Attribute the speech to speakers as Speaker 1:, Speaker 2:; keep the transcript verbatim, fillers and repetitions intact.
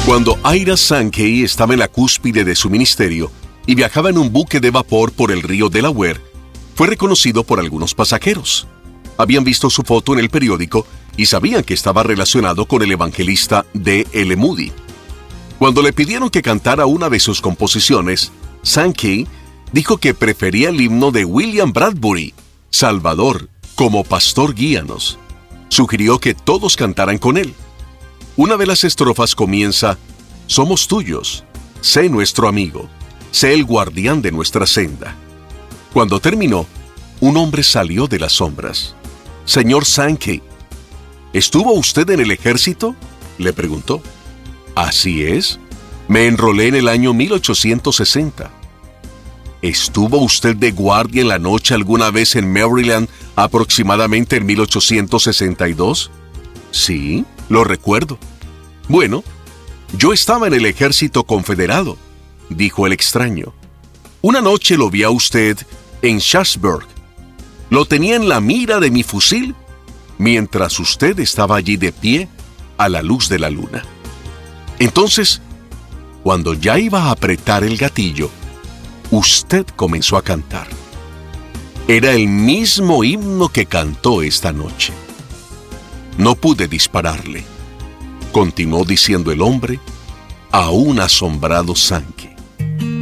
Speaker 1: Cuando Ira Sankey estaba en la cúspide de su ministerio y viajaba en un buque de vapor por el río Delaware, fue reconocido por algunos pasajeros. Habían visto su foto en el periódico y sabían que estaba relacionado con el evangelista D L Moody. Cuando le pidieron que cantara una de sus composiciones, Sankey dijo que prefería el himno de William Bradbury, Salvador, como pastor guíanos. Sugirió que todos cantaran con él. Una de las estrofas comienza: somos tuyos, sé nuestro amigo, sé el guardián de nuestra senda. Cuando terminó, un hombre salió de las sombras. Señor Sankey, ¿estuvo usted en el ejército?, le preguntó. Así es, me enrolé en el año mil ochocientos sesenta. ¿Estuvo usted de guardia en la noche alguna vez en Maryland aproximadamente en mil ochocientos sesenta y dos? Sí, lo recuerdo. Bueno, yo estaba en el ejército confederado, dijo el extraño. Una noche lo vi a usted en Sharpsburg. Lo tenía en la mira de mi fusil mientras usted estaba allí de pie a la luz de la luna. Entonces, cuando ya iba a apretar el gatillo, usted comenzó a cantar. Era el mismo himno que cantó esta noche. No pude dispararle, continuó diciendo el hombre, aún asombrado Sankey.